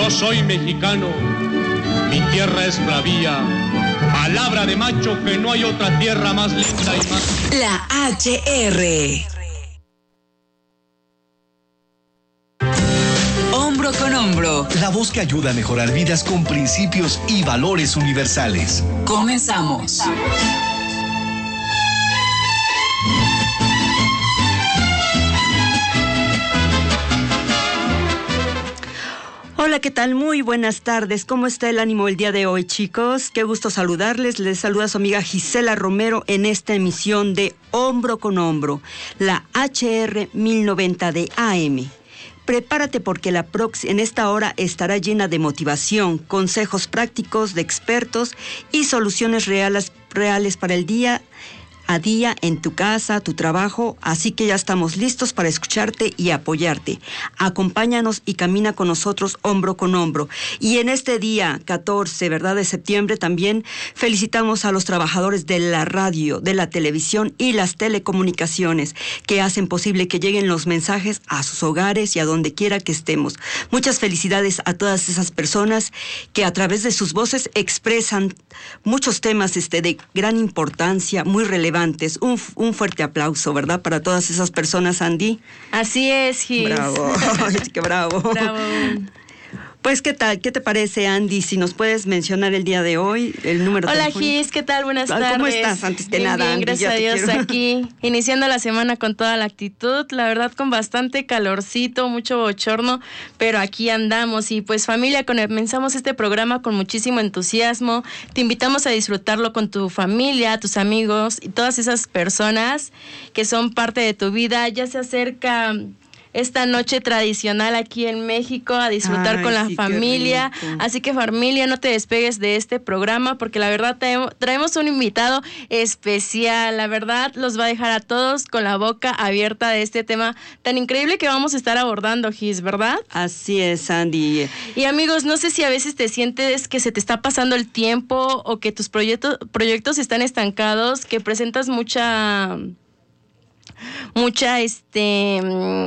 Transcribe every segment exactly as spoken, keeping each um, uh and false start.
Yo soy mexicano, mi tierra es bravía. Palabra de macho que no hay otra tierra más linda y más... La H R. Hombro con hombro. La voz que ayuda a mejorar vidas con principios y valores universales. Comenzamos. Hola, ¿qué tal? Muy buenas tardes. ¿Cómo está el ánimo el día de hoy, chicos? Qué gusto saludarles. Les saluda su amiga Gisela Romero en esta emisión de Hombro con Hombro, la H R mil noventa de A M. Prepárate porque la prox- en esta hora estará llena de motivación, consejos prácticos de expertos y soluciones reales, reales para el día a día en tu casa, tu trabajo, así que ya estamos listos para escucharte y apoyarte. Acompáñanos y camina con nosotros hombro con hombro. Y en este día catorce, ¿verdad?, de septiembre también felicitamos a los trabajadores de la radio, de la televisión y las telecomunicaciones que hacen posible que lleguen los mensajes a sus hogares y a donde quiera que estemos. Muchas felicidades a todas esas personas que a través de sus voces expresan muchos temas este, de gran importancia, muy relevantes. Un, un fuerte aplauso, ¿verdad? Para todas esas personas, Andy. Así es, Gis. Bravo, qué bravo. Bravo. Pues, ¿qué tal? ¿Qué te parece, Andy? Si nos puedes mencionar el día de hoy, el número de Hola, teléfono. Gis, ¿qué tal? Buenas tardes. ¿Cómo estás? Antes que bien, nada, bien, Andy, gracias a Dios, quiero. aquí, iniciando la semana con toda la actitud, la verdad con bastante calorcito, mucho bochorno, pero aquí andamos y pues familia, comenzamos este programa con muchísimo entusiasmo, te invitamos a disfrutarlo con tu familia, tus amigos y todas esas personas que son parte de tu vida. Ya se acerca esta noche tradicional aquí en México a disfrutar Ay, con la sí, familia, así que familia, no te despegues de este programa porque la verdad traemos, traemos un invitado especial, la verdad los va a dejar a todos con la boca abierta de este tema tan increíble que vamos a estar abordando, Gis, ¿verdad? Así es, Andy. Y amigos, no sé si a veces te sientes que se te está pasando el tiempo o que tus proyectos, proyectos están estancados, que presentas mucha, mucha, este...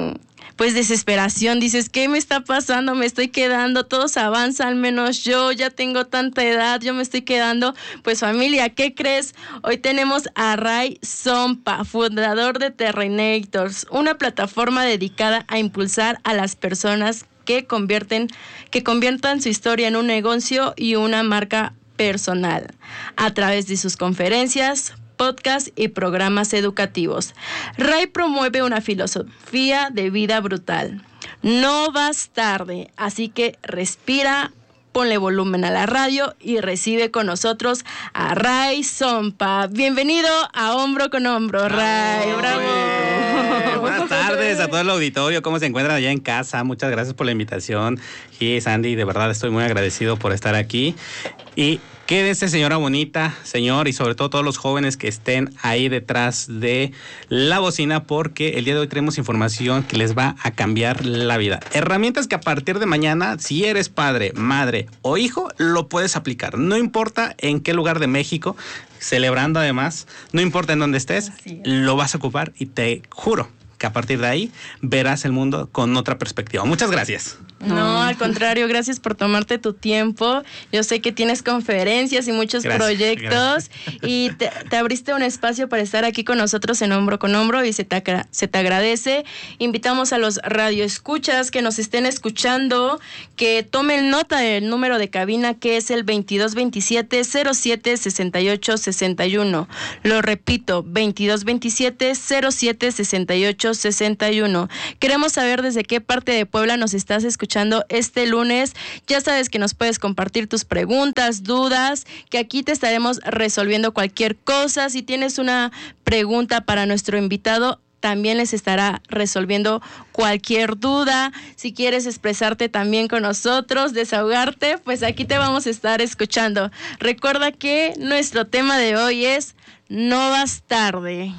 pues desesperación, dices, ¿qué me está pasando? Me estoy quedando, todos avanzan, menos yo, ya tengo tanta edad, yo me estoy quedando. Pues familia, ¿qué crees? Hoy tenemos a Ray Zompa, fundador de Terrenators, una plataforma dedicada a impulsar a las personas que convierten, que conviertan su historia en un negocio y una marca personal, a través de sus conferencias, podcast y programas educativos. Ray promueve una filosofía de vida brutal. No vas tarde, así que respira, ponle volumen a la radio y recibe con nosotros a Ray Zompa. Bienvenido a Hombro con Hombro, Ray. ¡Bravo! Bravo. Buenas tardes a todo el auditorio. ¿Cómo se encuentran allá en casa? Muchas gracias por la invitación. Y Sandy, de verdad estoy muy agradecido por estar aquí. Y quédense, señora bonita, señor, y sobre todo todos los jóvenes que estén ahí detrás de la bocina, porque el día de hoy tenemos información que les va a cambiar la vida. Herramientas que a partir de mañana, si eres padre, madre o hijo, lo puedes aplicar. No importa en qué lugar de México, celebrando además, no importa en dónde estés, lo vas a ocupar y te juro que a partir de ahí verás el mundo con otra perspectiva. Muchas gracias. No, al contrario, gracias por tomarte tu tiempo. Yo sé que tienes conferencias y muchos gracias, proyectos gracias. Y te, te abriste un espacio para estar aquí con nosotros en Hombro con Hombro y se te, se te agradece. Invitamos a los radioescuchas que nos estén escuchando, que tomen nota del número de cabina que es el veintidós veintisiete cero siete sesenta y ocho sesenta y uno. Lo repito, veintidós veintisiete cero siete sesenta y ocho sesenta y uno. Queremos saber desde qué parte de Puebla nos estás escuchando este lunes. Ya sabes que nos puedes compartir tus preguntas, dudas, que aquí te estaremos resolviendo cualquier cosa. Si tienes una pregunta para nuestro invitado, también les estará resolviendo cualquier duda. Si quieres expresarte también con nosotros, desahogarte, pues aquí te vamos a estar escuchando. Recuerda que nuestro tema de hoy es No vas tarde.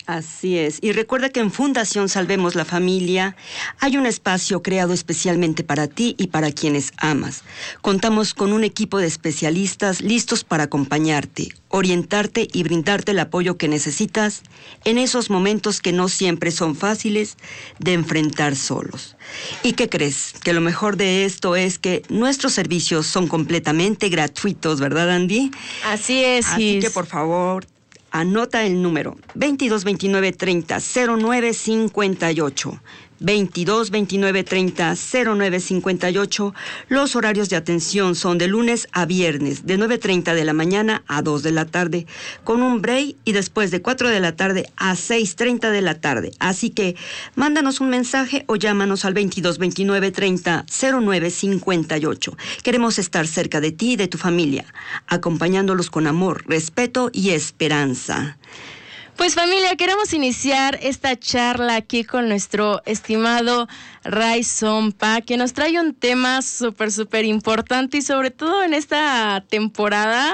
Así es. Y recuerda que en Fundación Salvemos la Familia hay un espacio creado especialmente para ti y para quienes amas. Contamos con un equipo de especialistas listos para acompañarte, orientarte y brindarte el apoyo que necesitas en esos momentos que no siempre son fáciles de enfrentar solos. ¿Y qué crees? Que lo mejor de esto es que nuestros servicios son completamente gratuitos, ¿verdad, Andy? Así es. Así que por favor, anota el número veintidós veintinueve treinta cero nueve cincuenta y ocho. veintidós veintinueve treinta cero nueve cincuenta y ocho. Los horarios de atención son de lunes a viernes, de nueve treinta de la mañana a dos de la tarde, con un break, y después de cuatro de la tarde a seis treinta de la tarde. Así que mándanos un mensaje o llámanos al veintidós veintinueve treinta cero nueve cincuenta y ocho. Queremos estar cerca de ti y de tu familia, acompañándolos con amor, respeto y esperanza. Pues familia, queremos iniciar esta charla aquí con nuestro estimado Ray Zompa, que nos trae un tema súper, súper importante, y sobre todo en esta temporada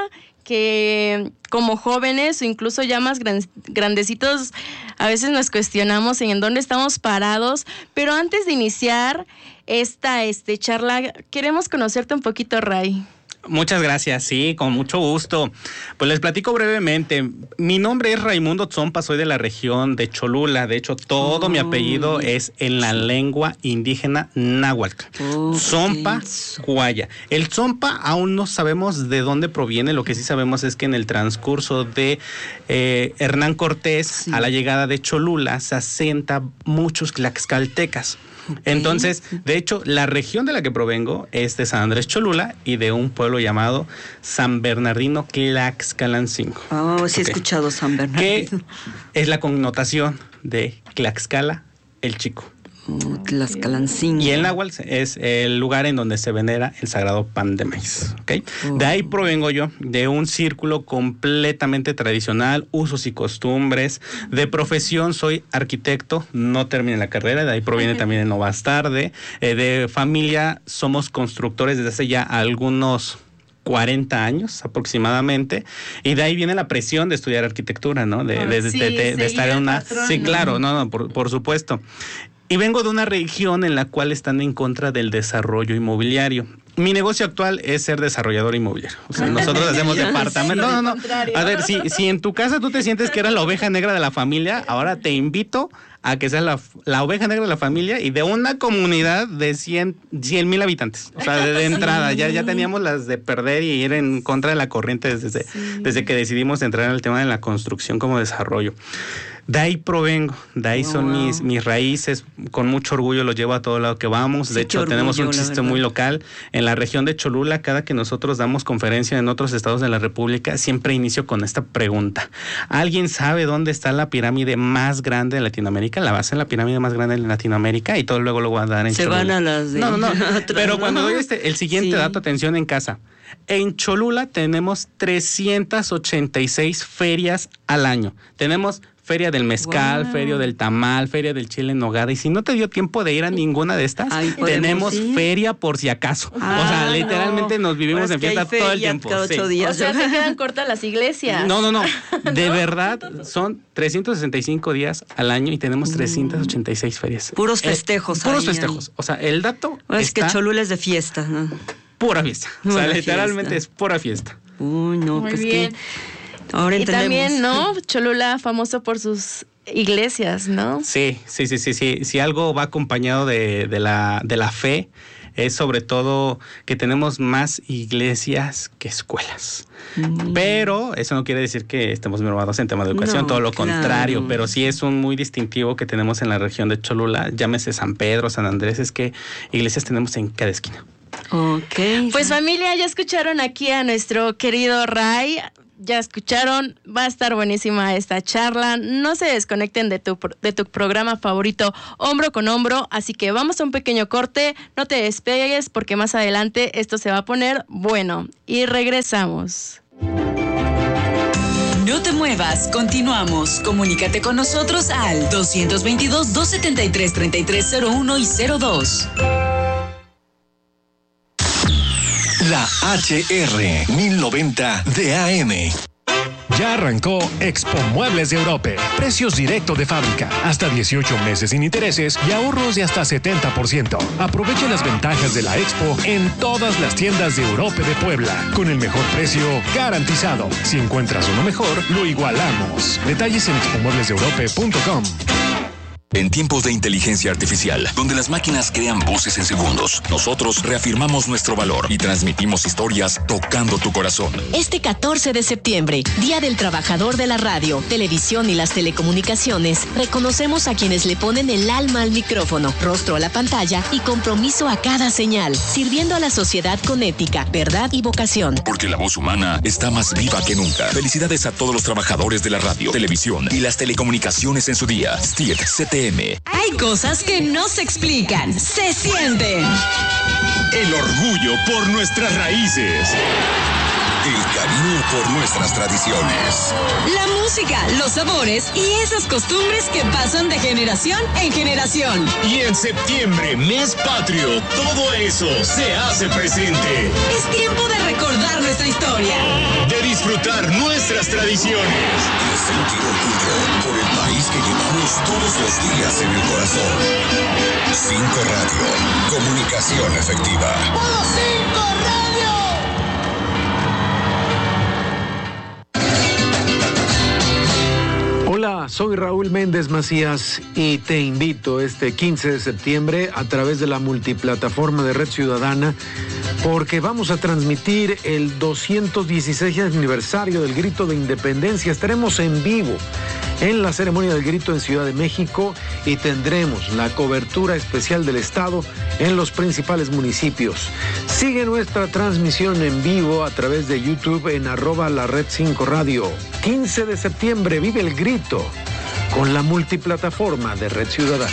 que como jóvenes o incluso ya más gran, grandecitos a veces nos cuestionamos en dónde estamos parados. Pero antes de iniciar esta este, charla, queremos conocerte un poquito, Ray. Muchas gracias, sí, con mucho gusto. Pues les platico brevemente. Mi nombre es Raimundo Zompa, soy de la región de Cholula. De hecho, todo oh. mi apellido es en la lengua indígena náhuatl. Oh, Zompa, Cuaya. El Zompa aún no sabemos de dónde proviene. Lo que sí sabemos es que en el transcurso de eh, Hernán Cortés, sí. a la llegada de Cholula, se asenta muchos tlaxcaltecas. Okay. Entonces, de hecho, la región de la que provengo es de San Andrés Cholula y de un pueblo llamado San Bernardino Tlaxcalancingo. Oh, sí he okay. escuchado San Bernardino. Que es la connotación de Tlaxcala, el chico. Oh, Tlaxcalancingo. Y el náhuatl es el lugar en donde se venera el sagrado pan de maíz. ¿Okay? Oh. De ahí provengo yo, de un círculo completamente tradicional, usos y costumbres. De profesión soy arquitecto, no terminé la carrera, de ahí proviene también el no vas tarde. Eh, de familia somos constructores desde hace ya algunos cuarenta años aproximadamente, y de ahí viene la presión de estudiar arquitectura, ¿no? De, de, sí, de, de, de estar en una... Patrón, sí, claro, no, no, por, por supuesto. Y vengo de una región en la cual están en contra del desarrollo inmobiliario. Mi negocio actual es ser desarrollador inmobiliario. O sea, nosotros hacemos departamentos. No, no, no. A ver, si, si en tu casa tú te sientes que eras la oveja negra de la familia, ahora te invito a que seas la, la oveja negra de la familia y de una comunidad de cien mil habitantes. O sea, de, de entrada, sí. ya, ya teníamos las de perder y ir en contra de la corriente desde, sí. desde que decidimos entrar en el tema de la construcción como desarrollo. De ahí provengo, de ahí oh, son wow. mis, mis raíces, con mucho orgullo los llevo a todo lado que vamos. Sí, de hecho, orgullo, tenemos un chiste muy local. En la región de Cholula, cada que nosotros damos conferencia en otros estados de la República, siempre inicio con esta pregunta. ¿Alguien sabe dónde está la pirámide más grande de Latinoamérica? La base en la pirámide más grande de Latinoamérica, y todo luego lo voy a dar en Se Cholula. van a las de... No, no, no. Pero cuando doy este, el siguiente sí. dato, atención en casa. En Cholula tenemos trescientas ochenta y seis ferias al año. Tenemos feria del mezcal, wow. feria del tamal, feria del chile en nogada. Y si no te dio tiempo de ir a ninguna de estas, Ay, tenemos ir? feria por si acaso. Ah, o sea, literalmente no. nos vivimos pues en fiesta todo el tiempo. Cada ocho sí. días. O sea, se quedan cortas las iglesias. No, no, no. De ¿No? verdad, son trescientos sesenta y cinco días al año y tenemos trescientas ochenta y seis ferias. Puros festejos. Eh, puros festejos. O sea, el dato Es está que Cholula es de fiesta, ¿no? Pura fiesta. Pura o sea, literalmente fiesta. es pura fiesta. Uy, no, Muy pues bien. que... Ahora y también, ¿no? Cholula famoso por sus iglesias, ¿no? Sí, sí, sí, sí, sí. Si algo va acompañado de, de, la, de la fe, es sobre todo que tenemos más iglesias que escuelas. Mm. Pero eso no quiere decir que estemos mermados en tema de educación, no, todo lo claro. contrario, pero sí es un muy distintivo que tenemos en la región de Cholula, llámese San Pedro, San Andrés, es que iglesias tenemos en cada esquina. Ok. Pues familia, ya escucharon aquí a nuestro querido Ray. Ya escucharon, va a estar buenísima esta charla. No se desconecten de tu, de tu programa favorito, Hombro con Hombro. Así que vamos a un pequeño corte. No te despegues porque más adelante esto se va a poner bueno. Y regresamos. No te muevas, continuamos. Comunícate con nosotros al dos veintidós, dos setenta y tres, treinta y tres cero uno y cero dos. La H R mil noventa de A M. Ya arrancó Expo Muebles de Europe. Precios directo de fábrica, hasta dieciocho meses sin intereses y ahorros de hasta setenta por ciento. Aproveche las ventajas de la Expo en todas las tiendas de Europe de Puebla, con el mejor precio garantizado. Si encuentras uno mejor, lo igualamos. Detalles en expo muebles de europe punto com. En tiempos de inteligencia artificial, donde las máquinas crean voces en segundos, nosotros reafirmamos nuestro valor y transmitimos historias tocando tu corazón. Este catorce de septiembre, Día del Trabajador de la Radio, Televisión y las Telecomunicaciones, reconocemos a quienes le ponen el alma al micrófono, rostro a la pantalla y compromiso a cada señal, sirviendo a la sociedad con ética, verdad y vocación. Porque la voz humana está más viva que nunca. Felicidades a todos los trabajadores de la radio, televisión y las telecomunicaciones en su día. Steve C T M. Hay cosas que no se explican, se sienten. El orgullo por nuestras raíces. El cariño por nuestras tradiciones. La música, los sabores y esas costumbres que pasan de generación en generación. Y en septiembre, mes patrio, todo eso se hace presente. Es tiempo de recordar nuestra historia. De disfrutar nuestras tradiciones. De sentir orgullo por el país que llevamos todos los días en el corazón. Cinco Radio. Comunicación efectiva. ¡Puro Cinco Radio! Hola, soy Raúl Méndez Macías y te invito este quince de septiembre a través de la multiplataforma de Red Ciudadana porque vamos a transmitir el doscientos dieciséis aniversario del Grito de Independencia. Estaremos en vivo en la ceremonia del Grito en Ciudad de México y tendremos la cobertura especial del Estado en los principales municipios. Sigue nuestra transmisión en vivo a través de YouTube en arroba la Red cinco Radio. quince de septiembre, vive el grito con la multiplataforma de Red Ciudadana.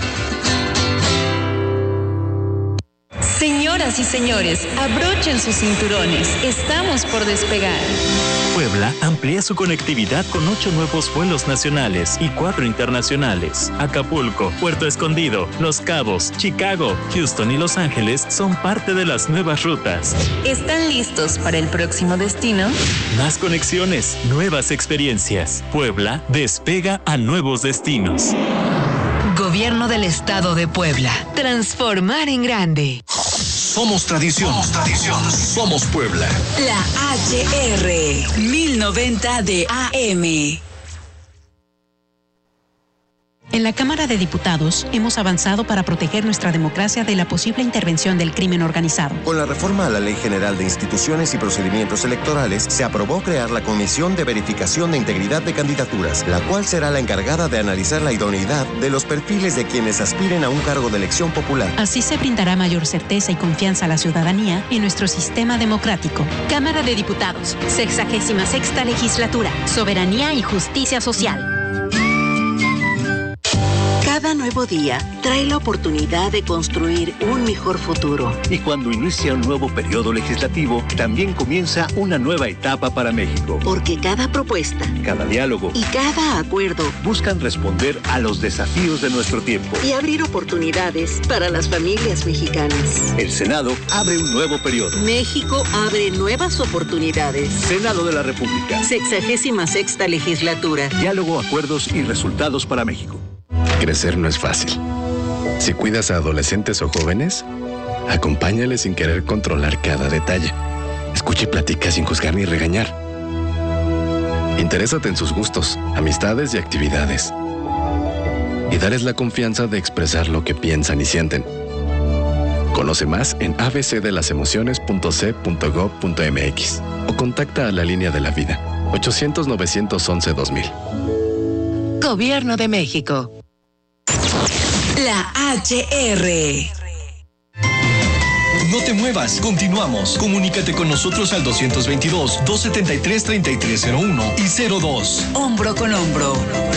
Señoras y señores, abrochen sus cinturones. Estamos por despegar. Puebla amplía su conectividad con ocho nuevos vuelos nacionales y cuatro internacionales. Acapulco, Puerto Escondido, Los Cabos, Chicago, Houston y Los Ángeles son parte de las nuevas rutas. ¿Están listos para el próximo destino? Más conexiones, nuevas experiencias. Puebla despega a nuevos destinos. Gobierno del Estado de Puebla. Transformar en grande. Somos tradición. Somos tradición. Somos Puebla. La H R mil noventa de A M. En la Cámara de Diputados hemos avanzado para proteger nuestra democracia de la posible intervención del crimen organizado. Con la reforma a la Ley General de Instituciones y Procedimientos Electorales, se aprobó crear la Comisión de Verificación de Integridad de Candidaturas, la cual será la encargada de analizar la idoneidad de los perfiles de quienes aspiren a un cargo de elección popular. Así se brindará mayor certeza y confianza a la ciudadanía en nuestro sistema democrático. Cámara de Diputados, sexagésima sexta legislatura, soberanía y justicia social. Cada nuevo día trae la oportunidad de construir un mejor futuro. Y cuando inicia un nuevo periodo legislativo, también comienza una nueva etapa para México. Porque cada propuesta, cada diálogo y cada acuerdo buscan responder a los desafíos de nuestro tiempo y abrir oportunidades para las familias mexicanas. El Senado abre un nuevo periodo. México abre nuevas oportunidades. Senado de la República. Sexagésima sexta legislatura. Diálogo, acuerdos y resultados para México. Crecer no es fácil. Si cuidas a adolescentes o jóvenes, acompáñales sin querer controlar cada detalle. Escucha y platica sin juzgar ni regañar. Interésate en sus gustos, amistades y actividades. Y dales la confianza de expresar lo que piensan y sienten. Conoce más en a b c de las emociones punto c punto gob punto m x o contacta a la Línea de la Vida ochocientos novecientos once dos mil. Gobierno de México. La H R. No te muevas, continuamos. Comunícate con nosotros al doscientos veintidós, doscientos setenta y tres, treinta y tres cero uno y cero dos. Hombro con hombro.